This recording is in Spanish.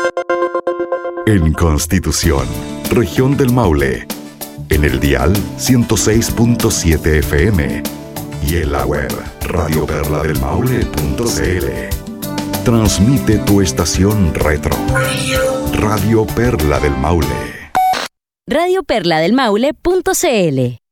En Constitución, región del Maule, en el dial 106.7 FM y en la web radioperladelmaule.cl. Transmite tu estación retro. Radio Perla del Maule. radioperladelmaule.cl